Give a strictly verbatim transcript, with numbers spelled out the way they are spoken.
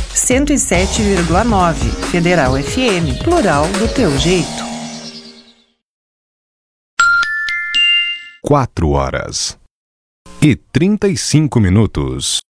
cento e sete vírgula nove. Federal F M, plural do teu jeito. Quatro horas e trinta e cinco minutos.